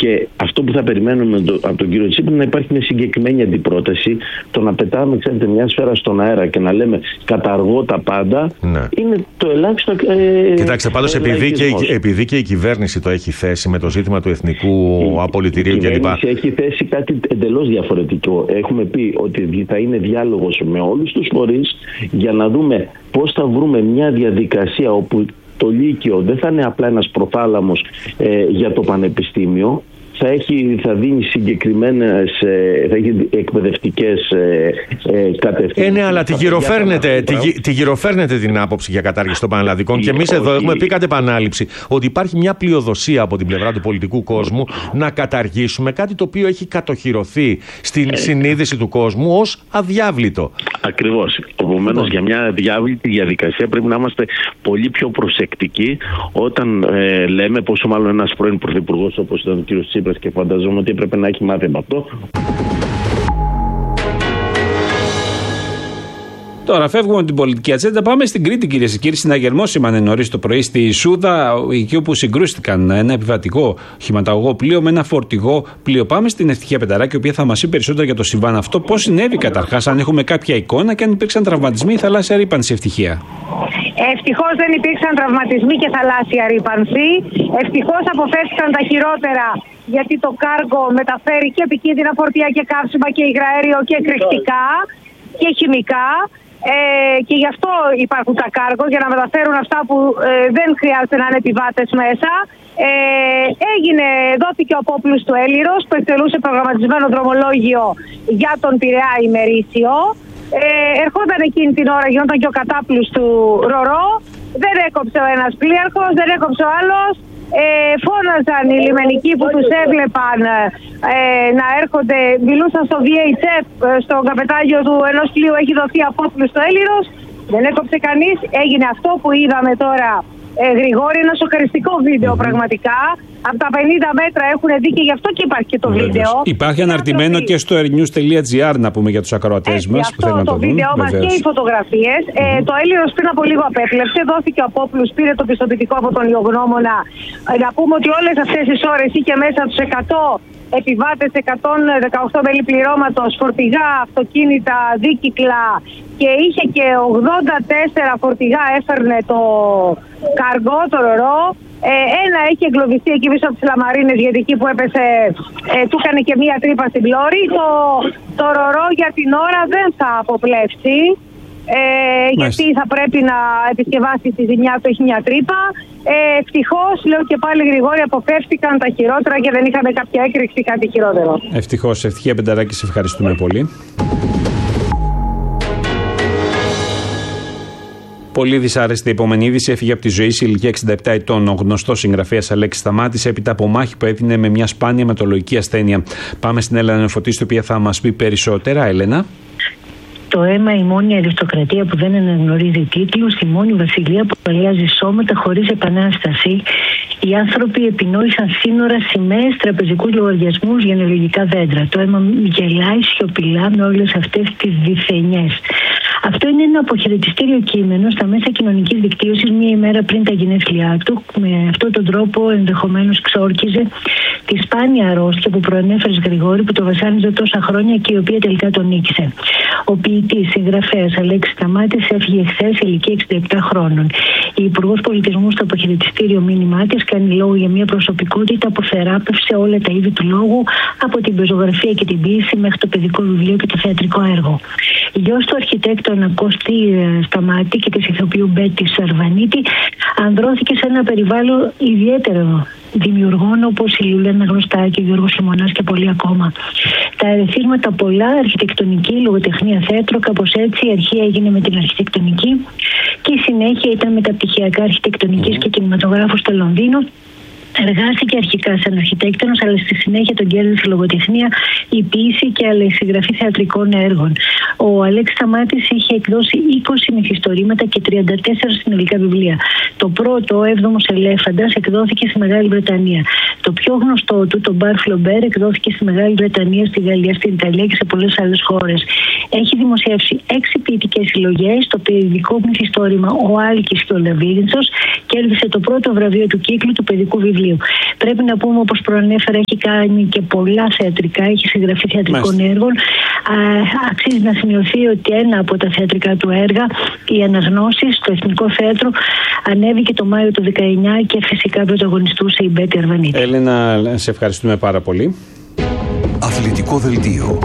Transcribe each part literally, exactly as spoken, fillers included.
Και αυτό που θα περιμένουμε το, από τον κύριο Τσίπρα, να υπάρχει μια συγκεκριμένη αντιπρόταση. Το να πετάμε, ξέρετε, μια σφαίρα στον αέρα και να λέμε καταργώ τα πάντα, ναι, είναι το ελάχιστο. Ε, Κοιτάξτε, πάντως ε, επειδή, και, επειδή και η κυβέρνηση το έχει θέσει με το ζήτημα του εθνικού η, απολυτηρίου κλπ. Η κυβέρνηση έχει θέσει κάτι εντελώς διαφορετικό. Έχουμε πει ότι θα είναι διάλογος με όλους τους φορείς για να δούμε πώς θα βρούμε μια διαδικασία όπου το Λύκειο δεν θα είναι απλά ένας προθάλαμος ε, για το πανεπιστήμιο. Θα, έχει, θα δίνει συγκεκριμένες, θα έχει εκπαιδευτικές ε, ε, κατευθύνσεις. Ε, ναι, αλλά τη γυροφέρνετε, τη, τη γυροφέρνετε την άποψη για κατάργηση των πανελλαδικών. Και εμείς εδώ έχουμε πει κατ' επανάληψη ότι υπάρχει μια πλειοδοσία από την πλευρά του πολιτικού κόσμου να καταργήσουμε κάτι το οποίο έχει κατοχυρωθεί στην ε, συνείδηση του κόσμου ως αδιάβλητο. Ακριβώς. Επομένως, για μια αδιάβλητη διαδικασία πρέπει να είμαστε πολύ πιο προσεκτικοί όταν ε, λέμε, πόσο μάλλον ένας πρώην πρωθυπουργός όπως ήταν ο κ. Τσίπρας, και φανταζόμαι ότι έπρεπε να έχει μάθει από αυτό. Τώρα φεύγουμε από την πολιτική ατζέντα. Πάμε στην Κρήτη, κυρίες και κύριοι. Συναγερμό σήμανε νωρίς το πρωί στη Σούδα, εκεί όπου συγκρούστηκαν ένα επιβατικό χηματαγωγό πλοίο με ένα φορτηγό πλοίο. Πάμε στην Ευτυχία Πενταράκη, η οποία θα μας πει περισσότερα για το συμβάν αυτό. Πώς συνέβη καταρχάς, αν έχουμε κάποια εικόνα και αν υπήρξαν τραυματισμοί ή θαλάσσια ρύπανση. Ευτυχία. Ευτυχώς δεν υπήρξαν τραυματισμοί και θαλάσσια ρύπανση. Ευτυχώς αποφεύθηκαν τα χειρότερα, γιατί το κάργο μεταφέρει και επικίνδυνα φορτία και καύσιμα και υγραέριο και εκρηκτικά και χημικά. Ε, και γι' αυτό υπάρχουν τα κάργο, για να μεταφέρουν αυτά που ε, δεν χρειάζεται να είναι επιβάτες μέσα. Ε, έγινε, δόθηκε ο απόπλους του Έλυρος που εκτελούσε προγραμματισμένο δρομολόγιο για τον Πειραιά ημερήσιο. Ε, ερχόταν εκείνη την ώρα, γινόταν και ο κατάπλους του Ρορό. Δεν έκοψε ο ένας πλοίαρχος, δεν έκοψε ο άλλος. Ε, φώναζαν οι λιμενικοί που τους έβλεπαν ε, να έρχονται, μιλούσαν στο βι έιτς εφ, στον καπετάνιο του ενός πλοίου έχει δοθεί απόπλους στο Έλυρος. Δεν έκοψε κανείς. Έγινε αυτό που είδαμε τώρα, ε, Γρηγόρη, ένα σοκαριστικό βίντεο mm-hmm. πραγματικά. Από τα πενήντα μέτρα έχουν δει και γι' αυτό και υπάρχει και το mm-hmm. βίντεο. Υπάρχει αναρτημένο και στο airnews τελεία gr, να πούμε, για τους ακροατές μας που θέλουν να το, το δουν. Βίντεο μας και οι φωτογραφίες. Mm-hmm. Ε, το Έλυρος πριν από λίγο απέπλεψε, δόθηκε ο απόπλους, πήρε το πιστοποιητικό από τον Ιωγνώμονα. Ε, να πούμε ότι όλες αυτές τις ώρες είχε μέσα τους εκατό επιβάτες, εκατόν δεκαοκτώ μέλη πληρώματος, φορτηγά, αυτοκίνητα, δίκυκλα, και είχε και ογδόντα τέσσερα φορτηγά έφερνε το καργκό, το Ρορό. Ε, ένα έχει εγκλωβιστεί εκεί πίσω από τις Λαμαρίνες, γιατί εκεί που έπεσε ε, του έκανε και μία τρύπα στην πλώρη. Το, το Ρορό για την ώρα δεν θα αποπλέψει, ε, γιατί θα πρέπει να επισκευάσει τη ζημιά του, έχει μια τρύπα. Ε, ευτυχώς, λέω και πάλι Γρηγόρη, αποφεύτηκαν τα χειρότερα και δεν είχαμε κάποια έκρηξη, κάτι χειρότερο. Ευτυχώς. Ευτυχία Πενταράκη, σε ευχαριστούμε πολύ. Πολύ δυσάρεστη η επόμενη είδηση. Έφυγε από τη ζωή σε ηλικία εξήντα επτά ετών ο γνωστός συγγραφέας Αλέξης Σταμάτης, έπειτα από μάχη που έδινε με μια σπάνια αιματολογική ασθένεια. Πάμε στην Έλενα Νεοφωτίστη, η οποία θα μας πει περισσότερα. Έλενα. Το αίμα, η μόνη αριστοκρατία που δεν αναγνωρίζει τίτλους, η μόνη βασιλεία που αλλάζει σώματα χωρίς επανάσταση. Οι άνθρωποι επινόησαν σύνορα, σημαίες, τραπεζικούς λογαριασμούς, γενεολογικά δέντρα. Το αίμα γελάει σιωπηλά με όλες αυτές τις διθενιές. Αυτό είναι ένα αποχαιρετιστήριο κείμενο στα μέσα κοινωνικής δικτύωσης μία ημέρα πριν τα γενέθλιά του. Με αυτόν τον τρόπο ενδεχομένως ξόρκιζε τη σπάνια αρρώστια που προανέφερες, Γρηγόρη, που το βασάνιζε τόσα χρόνια και η οποία τελικά τον νίκησε. Ο ποιητής, συγγραφέας Αλέξης Σταμάτης έφυγε χθες σε ηλικία εξήντα επτά χρόνων. Η Υπουργός Πολιτισμού στο αποχαιρετιστήριο μήνυμά της κάνει λόγο για μια προσωπικότητα που θεράπευσε όλα τα είδη του λόγου, από την πεζογραφία και την ποίηση μέχρι το παιδικό βιβλίο και το θεατρικό έργο. Γιος του αρχιτέκτονα Κώστη Σταμάτη και της ηθοποιού Μπέτη Σαρβανίτη, ανδρώθηκε σε ένα περιβάλλον ιδιαίτερο δημιουργών όπως η Λουλένα Γνωστάκη, ο Γιώργος Χειμωνάς και πολλοί ακόμα. Τα ερεθίσματα πολλά, αρχιτεκτονική, λογοτεχνία, θέατρο, κάπως έτσι η αρχή έγινε με την αρχιτεκτονική και η συνέχεια ήταν μεταπτυχιακά αρχιτεκτονικής και κινηματογράφου στο Λονδίνο. Εργάστηκε αρχικά σαν αρχιτέκτονος, αλλά στη συνέχεια τον κέρδισε η λογοτεχνία, η ποίηση και αλλά η συγγραφή θεατρικών έργων. Ο Αλέξης Σταμάτης είχε εκδώσει είκοσι μυθιστορήματα και τριάντα τέσσερα συνολικά βιβλία. Το πρώτο, ο έβδομος Ελέφαντας, εκδόθηκε στη Μεγάλη Βρετανία. Το πιο γνωστό του, το Μπαρ Φλομπέρ, εκδόθηκε στη Μεγάλη Βρετανία, στη Γαλλία, στην Ιταλία και σε πολλές άλλες χώρες. Έχει δημοσιεύσει έξι ποιητικές συλλογές. Το παιδικό μυθιστόρημα Ο Άλκης και ο Λαβύρινθος κέρδισε το πρώτο βραβείο του κύκλου του παιδικού βιβλίου. Ιουλίου. Πρέπει να πούμε, όπως προανέφερα, έχει κάνει και πολλά θεατρικά, έχει συγγραφεί θεατρικών Μάλιστα. έργων. Α, αξίζει να σημειωθεί ότι ένα από τα θεατρικά του έργα, οι Αναγνώσεις, στο Εθνικό Θέατρο, ανέβηκε το Μάιο του δεκαεννιά και φυσικά πρωταγωνιστούσε η Μπέτη Αρβανίτη. Έλενα, σε ευχαριστούμε πάρα πολύ. Αθλητικό δελτίο.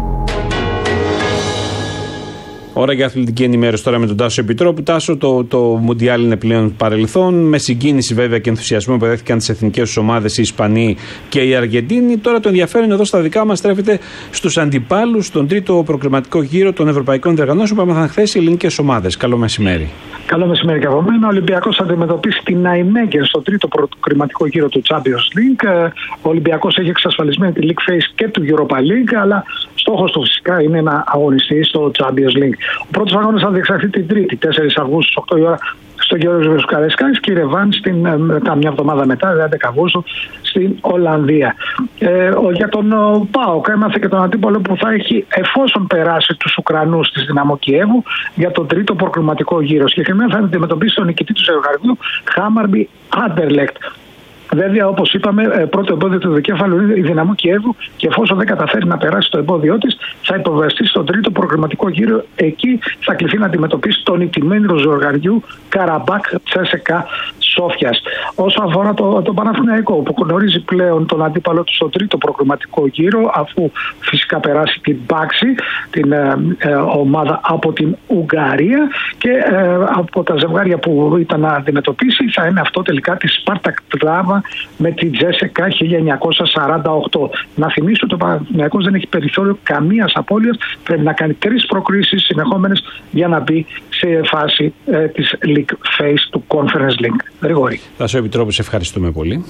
Ώρα για αθλητική ενημέρωση τώρα με τον Τάσο Επιτρόπου. Τάσο, το, το Μουντιάλ είναι πλέον παρελθόν. Με συγκίνηση βέβαια και ενθουσιασμό που δέχτηκαν τις εθνικές τους ομάδες οι Ισπανοί και οι Αργεντίνοι. Τώρα το ενδιαφέρον εδώ στα δικά μας στρέφεται στους αντιπάλους στον τρίτο προκριματικό γύρο των ευρωπαϊκών διοργανώσεων που έμαθαν χθες οι ελληνικές ομάδες. Καλό μεσημέρι. Καλό μεσημέρι και από μένα. Ο Ολυμπιακός θα αντιμετωπίσει την Ναϊμέγκερ στο τρίτο προκριματικό γύρο του Champions League. Ο Ολυμπιακός έχει εξασφαλισμένη τη League Phase και του Europa League, αλλά στόχος του φυσικά είναι να αγωνιστεί στο Champions League. Ο πρώτος αγώνας θα διεξαχθεί την Τρίτη, τέσσερις Αυγούστου, στις οκτώ η ώρα, στο Γεώργιος Βουκαρεσκάκης και η ρεβάνς μετά, μια εβδομάδα μετά, έντεκα Αυγούστου, στην Ολλανδία. Ε, για τον ΠΑΟΚ έμαθε και τον αντίπαλο που θα έχει, εφόσον περάσει τους Ουκρανούς της Δυναμό Κιέβου, για τον τρίτο προκριματικό γύρο. Συγκεκριμένα θα αντιμετωπίσει τον νικητή του ζευγαριού Χάμαρμπι Άντερλεκτ. Βέβαια, όπως είπαμε, πρώτο εμπόδιο του δικέφαλου είναι η Δυναμό Κιέβου και εφόσον δεν καταφέρει να περάσει το εμπόδιό της, θα υποβαστεί στον τρίτο προκριματικό γύρο. Εκεί θα κληθεί να αντιμετωπίσει τον νικημένο ζευγαριού Καραμπάκ Τσέσεκα Σόφιας. Όσον αφορά το, το Παναθηναϊκό, που γνωρίζει πλέον τον αντίπαλο του στο τρίτο προκριματικό γύρο, αφού φυσικά περάσει την Μπάξη, την ε, ε, ομάδα από την Ουγγαρία, και ε, από τα ζευγάρια που ήταν να αντιμετωπίσει θα είναι αυτό τελικά τη Σπάρτακ Τράβα με την Τζέσεκα χίλια εννιακόσια σαράντα οκτώ. Να θυμίσω ότι ο Παναθηναϊκός δεν έχει περιθώριο καμίας απώλειας. Πρέπει να κάνει τρεις προκρίσεις συνεχόμενες για να μπει σε φάση ε, της League Phase του Conference League. Γρηγόρη. Θα σου Επιτρόπου, σε ευχαριστούμε πολύ.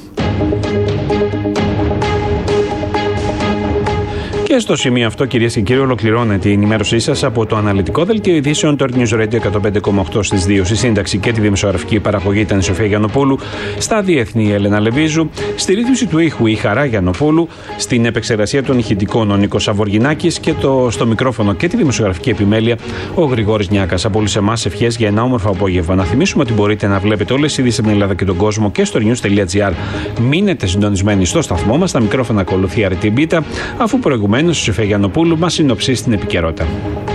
Και στο σημείο αυτό, κυρίες και κύριοι, ολοκληρώνεται η ενημέρωσή σας από το αναλυτικό δελτίο ειδήσεων του Earth News Radio εκατόν πέντε κόμμα οκτώ στις δύο. Στη σύνταξη και τη δημοσιογραφική παραγωγή ήταν η Σοφία Γιαννοπούλου. Στα διεθνή, η Έλενα Λεβίζου. Στη ρύθμιση του ήχου, η Χαρά Γιαννοπούλου. Στην επεξεργασία των ηχητικών, ο Νίκος Σαβοργινάκης. Και το, στο μικρόφωνο και τη δημοσιογραφική επιμέλεια, ο Γρηγόρης Νιάκας. Από όλους εμάς, ευχές για ένα όμορφο απόγευμα. Να θυμίσουμε ότι μπορείτε να βλέπετε όλες τις ειδήσεις από την Ελλάδα και τον κόσμο και στο news.gr. Μείνετε συντονισμένοι στο σταθμό μας. Τα μικρόφωνα ακολουθεί Αρετή Μπίτα, αφού προηγουμένως η Σοφία Γιαννοπούλου μας συνοψίσει την επικαιρότητα.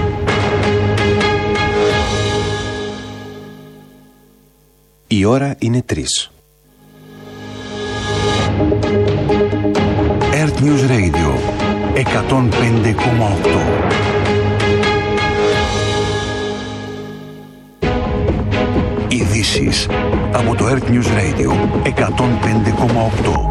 Η ώρα είναι τρεις. Earth News Radio εκατόν πέντε κόμμα οκτώ. Ειδήσεις από το Earth News Radio εκατόν πέντε κόμμα οκτώ.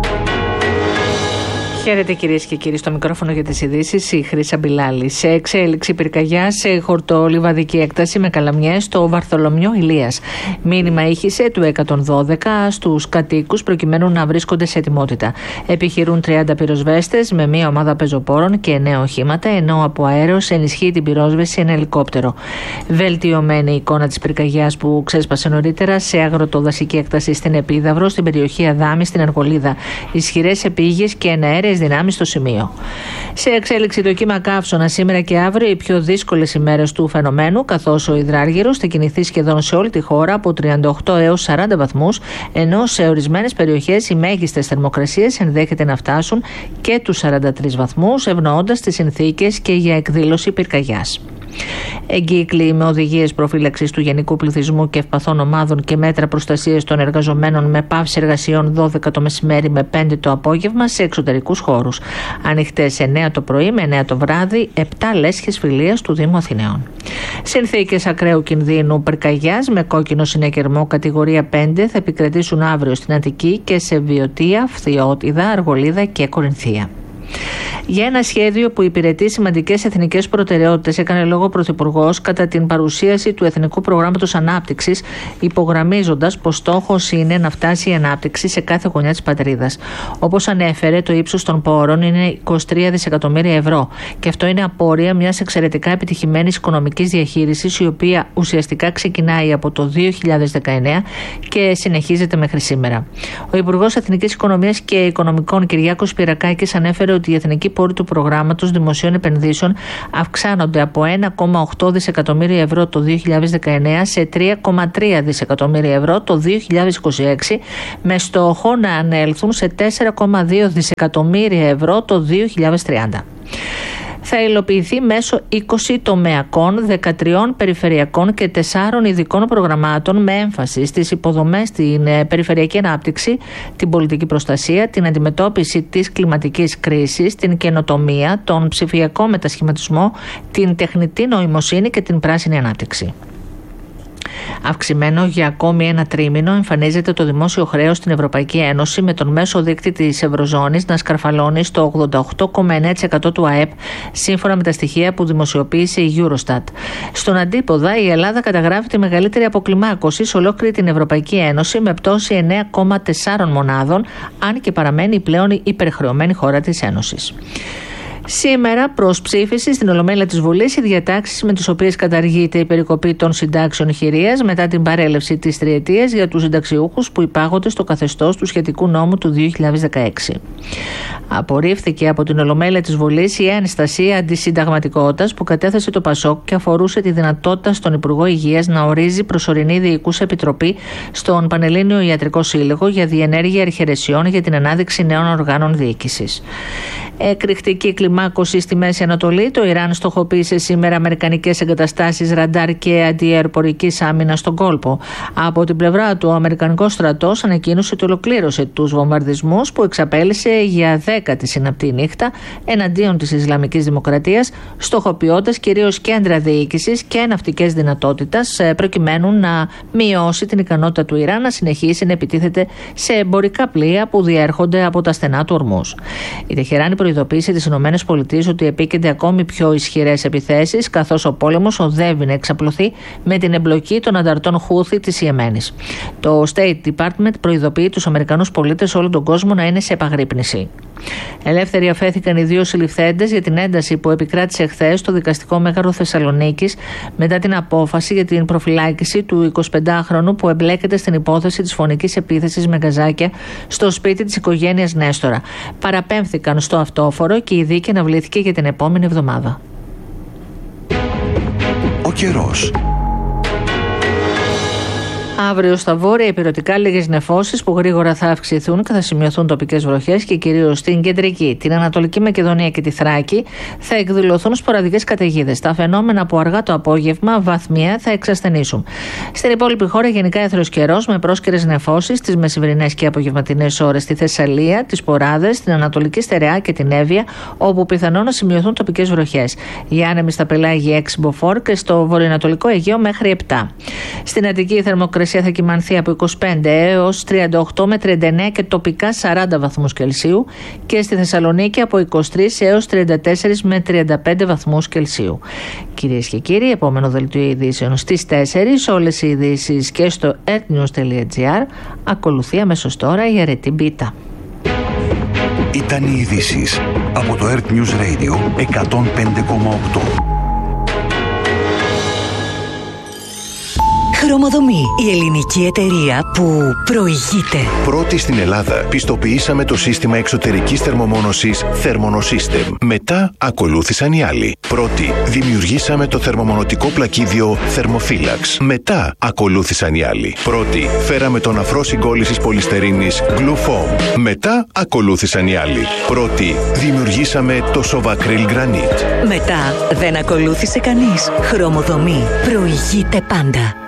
Χαίρετε κυρίες και κύριοι, στο μικρόφωνο για τις ειδήσεις η Χρύσα Μπιλάλη. Σε εξέλιξη πυρκαγιά σε χορτολιβαδική έκταση με καλαμιές στο Βαρθολομιό Ηλίας. Μήνυμα ήχησε του εκατόν δώδεκα στους κατοίκους προκειμένου να βρίσκονται σε ετοιμότητα. Επιχειρούν τριάντα πυροσβέστες με μία ομάδα πεζοπόρων και εννέα οχήματα, ενώ από αέρος ενισχύει την πυρόσβεση ένα ελικόπτερο. Βελτιωμένη η εικόνα της πυρκαγιάς που ξέσπασε νωρίτερα σε αγροτοδασική έκταση στην Επίδαυρο, στην περιοχή Αδάμη, στην Αργολίδα. Ισχυρές επίγειες και εναέρειες δυνάμεις στο σημείο. Σε εξέλιξη το κύμα καύσωνα σήμερα και αύριο, οι πιο δύσκολες ημέρες του φαινομένου, καθώς ο υδράργυρος θα κινηθεί σχεδόν σε όλη τη χώρα από τριάντα οκτώ έως σαράντα βαθμούς, ενώ σε ορισμένες περιοχές οι μέγιστες θερμοκρασίες ενδέχεται να φτάσουν και τους σαράντα τρεις βαθμούς, ευνοώντας τις συνθήκες και για εκδήλωση πυρκαγιάς. Εγκύκλοι με οδηγίες προφύλαξης του γενικού πληθυσμού και ευπαθών ομάδων και μέτρα προστασίας των εργαζομένων με πάυση εργασιών δώδεκα το μεσημέρι με πέντε το απόγευμα σε εξωτερικούς χώρους. Ανοιχτές εννέα το πρωί με εννέα το βράδυ, επτά λέσχες φιλίας του Δήμου Αθηναίων. Συνθήκες ακραίου κινδύνου πυρκαγιάς με κόκκινο συνεκερμό κατηγορία πέντε θα επικρατήσουν αύριο στην Αττική και σε Βιωτία, Φθιώτιδα, Αργολίδα και Κορινθία. Για ένα σχέδιο που υπηρετεί σημαντικές εθνικές προτεραιότητες, έκανε λόγο ο Πρωθυπουργός κατά την παρουσίαση του Εθνικού Προγράμματος Ανάπτυξης, υπογραμμίζοντας πως στόχος είναι να φτάσει η ανάπτυξη σε κάθε γωνιά της πατρίδας. Όπως ανέφερε, το ύψος των πόρων είναι είκοσι τρία δισεκατομμύρια ευρώ και αυτό είναι απόρρια μιας εξαιρετικά επιτυχημένης οικονομικής διαχείρισης, η οποία ουσιαστικά ξεκινάει από το δύο χιλιάδες δεκαεννέα και συνεχίζεται μέχρι σήμερα. Ο Υπουργός Εθνικής Οικονομίας και Οικονομικών Κυριάκος Πυρακάκης ανέφερε ότι η εθνική πόροι του προγράμματος δημοσίων επενδύσεων αυξάνονται από ένα κόμμα οκτώ δισεκατομμύρια ευρώ το δύο χιλιάδες δεκαεννέα σε τρία κόμμα τρία δισεκατομμύρια ευρώ το δύο χιλιάδες είκοσι έξι, με στόχο να ανέλθουν σε τέσσερα κόμμα δύο δισεκατομμύρια ευρώ το δύο χιλιάδες τριάντα. Θα υλοποιηθεί μέσω είκοσι τομεακών, δεκατρία περιφερειακών και τεσσάρων ειδικών προγραμμάτων με έμφαση στις υποδομές, την περιφερειακή ανάπτυξη, την πολιτική προστασία, την αντιμετώπιση της κλιματικής κρίσης, την καινοτομία, τον ψηφιακό μετασχηματισμό, την τεχνητή νοημοσύνη και την πράσινη ανάπτυξη. Αυξημένο για ακόμη ένα τρίμηνο εμφανίζεται το δημόσιο χρέος στην Ευρωπαϊκή Ένωση, με τον μέσο δείκτη της Ευρωζώνης να σκαρφαλώνει στο ογδόντα οκτώ κόμμα εννέα τοις εκατό του ΑΕΠ, σύμφωνα με τα στοιχεία που δημοσιοποίησε η Eurostat. Στον αντίποδα, η Ελλάδα καταγράφει τη μεγαλύτερη αποκλιμάκωση σε ολόκληρη την Ευρωπαϊκή Ένωση, με πτώση εννέα κόμμα τέσσερα μονάδων, αν και παραμένει η πλέον υπερχρεωμένη χώρα της Ένωσης. Σήμερα προς ψήφιση στην Ολομέλεια της Βουλής οι διατάξεις με τις οποίες καταργείται η περικοπή των συντάξεων χειρίας μετά την παρέλευση της τριετίας για τους συνταξιούχους που υπάγονται στο καθεστώς του σχετικού νόμου του δύο χιλιάδες δεκαέξι. Απορρίφθηκε από την Ολομέλεια της Βουλής η ένσταση αντισυνταγματικότητας που κατέθεσε το ΠΑΣΟΚ και αφορούσε τη δυνατότητα στον Υπουργό Υγείας να ορίζει προσωρινή διοικούσα επιτροπή στον Πανελλήνιο Ιατρικό Σύλλογο για διενέργεια αρχαιρεσιών για την ανάδειξη νέων οργάνων διοίκησης. Εκρηκτική κλιμάκωση στη Μέση Ανατολή. Το Ιράν στοχοποίησε σήμερα αμερικανικές εγκαταστάσεις ραντάρ και αντιαεροπορικής άμυνας στον κόλπο. Από την πλευρά του, ο Αμερικανικός στρατός ανακοίνωσε ότι ολοκλήρωσε τους βομβαρδισμούς που εξαπέλυσε για δέκατη συναπτή νύχτα εναντίον της Ισλαμικής Δημοκρατίας, στοχοποιώντας κυρίως κέντρα διοίκησης και ναυτικές δυνατότητες, προκειμένου να μειώσει την ικανότητα του Ιράν να συνεχίσει να επιτίθεται σε εμπορικά πλοία που διέρχονται από τα στενά του Ορμούζ. Η Τεχεράνη προειδοποίησε τις ΗΠΑ ότι επίκενται ακόμη πιο ισχυρές επιθέσεις, καθώς ο πόλεμος οδεύει να εξαπλωθεί με την εμπλοκή των ανταρτών Χούθη της Ιεμένης. Το State Department προειδοποιεί τους Αμερικανούς πολίτες σε όλο τον κόσμο να είναι σε επαγρύπνηση. Ελεύθεροι αφέθηκαν οι δύο συλληφθέντες για την ένταση που επικράτησε χθες στο δικαστικό μέγαρο Θεσσαλονίκης μετά την απόφαση για την προφυλάκηση του εικοσιπεντάχρονου που εμπλέκεται στην υπόθεση της φωνικής επίθεσης με γκαζάκια στο σπίτι της οικογένειας Νέστορα. Παραπέμφθηκαν στο αυτόφορο και η δίκη αναβλήθηκε για την επόμενη εβδομάδα. Ο καιρός. Αύριο στα βόρεια ηπειρωτικά λίγες νεφώσεις που γρήγορα θα αυξηθούν και θα σημειωθούν τοπικές βροχές και κυρίως στην κεντρική, την Ανατολική Μακεδονία και τη Θράκη θα εκδηλωθούν σποραδικές καταιγίδες. Τα φαινόμενα που αργά το απόγευμα βαθμία θα εξασθενήσουν. Στην υπόλοιπη χώρα γενικά έθρος καιρός με πρόσκαιρες νεφώσεις στις μεσημβρινές και απογευματινές ώρες στη Θεσσαλία, τις Ποράδες, την Ανατολική Στερεά και την Εύβοια, όπου πιθανόν να σημειωθούν τοπικές βροχές. Οι άνεμοι στα πελάγια έξι μποφόρ και στο βορειοανατολικό Αιγαίο μέχρι επτά. Στην Αττική η θερμοκρασία θα κυμανθεί από είκοσι πέντε έως τριάντα οκτώ με τριάντα εννέα και τοπικά σαράντα βαθμούς Κελσίου και στη Θεσσαλονίκη από είκοσι τρεις έως τριάντα τέσσερα με τριάντα πέντε βαθμούς Κελσίου. Κυρίες και κύριοι, επόμενο δελτίο ειδήσεων στις τέσσερις, όλες οι ειδήσεις και στο earthnews τελεία gr. Ακολουθεί αμέσως τώρα η αρετή μπίτα. Ήταν οι ειδήσεις από το Earth News Radio εκατόν πέντε κόμμα οκτώ. Χρωμοδομή. Η ελληνική εταιρεία που προηγείται. Πρώτη στην Ελλάδα πιστοποιήσαμε το σύστημα εξωτερικής θερμομόνωσης Thermonosystem. Μετά ακολούθησαν οι άλλοι. Πρώτη δημιουργήσαμε το θερμομονωτικό πλακίδιο Thermophilax. Μετά ακολούθησαν οι άλλοι. Πρώτη φέραμε τον αφρό συγκόλλησης πολυστερίνης Glufoam. Μετά ακολούθησαν οι άλλοι. Πρώτη δημιουργήσαμε το Sovacryl Granite. Μετά δεν ακολούθησε κανείς. Χρωμοδομή. Προηγείται πάντα.